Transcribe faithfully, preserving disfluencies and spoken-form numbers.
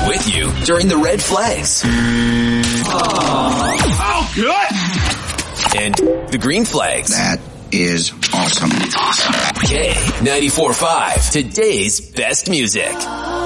with you during the red flags. Oh, good! And the green flags. That is awesome. Awesome. K ninety-four point five, today's best music.